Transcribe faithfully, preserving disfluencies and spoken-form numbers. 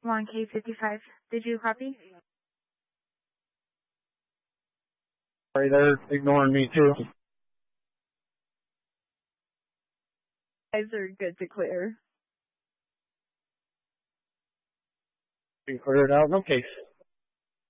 one K fifty-five. Did you copy? Sorry, they're ignoring me too. Guys are good to clear. You clear it out? No case.